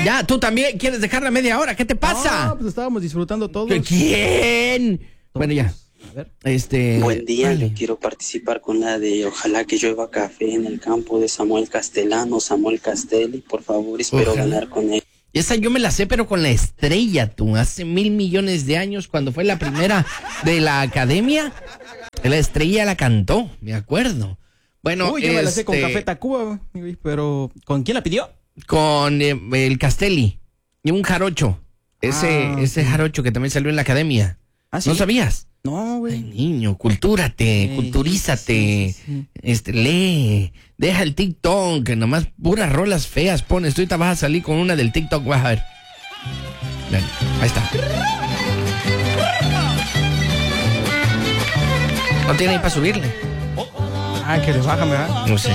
Ya, tú también quieres dejar la media hora. ¿Qué te pasa? No, pues estábamos disfrutando todos. ¿Quién? Bueno, ya. A ver. Buen día, Vale. yo quiero participar con la de Ojalá que llueva café en el campo de Samuel Castellano, Samuel Castelli, por favor, espero Ojalá. ganar con él. Esa yo me la sé, pero con la estrella, tú. Hace 1,000 millones de años, cuando fue la primera de la academia, la estrella la cantó, me acuerdo. Bueno, Uy, yo me la sé con Café Tacuba, güey, pero ¿con quién la pidió? con el Castelli y un jarocho. Ese jarocho que también salió en la academia. ¿Ah, sí? ¿No sabías? No, Ay, güey. niño, cultúrate, culturízate, lee, deja el TikTok, que nomás puras rolas feas pones. Tú ahorita vas a salir con una del TikTok, vas a ver. Ven, ahí está. No tiene ahí para subirle. Ah, que le bajan, ¿verdad? No sé.